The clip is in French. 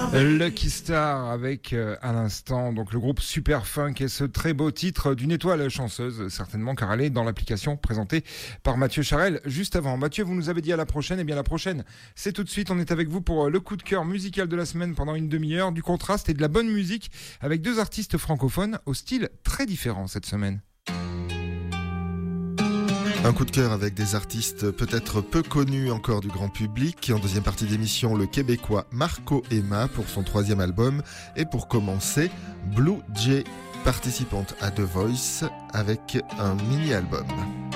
Lucky Star avec à l'instant donc le groupe Super Funk et ce très beau titre d'une étoile chanceuse certainement car elle est dans l'application présentée par Mathieu Charel juste avant. Mathieu, vous nous avez dit à la prochaine, et bien la prochaine c'est tout de suite, on est avec vous pour le coup de cœur musical de la semaine pendant une demi-heure, du contraste et de la bonne musique avec deux artistes francophones au style très différent cette semaine. Un coup de cœur avec des artistes peut-être peu connus encore du grand public. En deuxième partie d'émission, le Québécois Marco Emma pour son 3e album. Et pour commencer, Blue Jay, participante à The Voice avec un mini-album.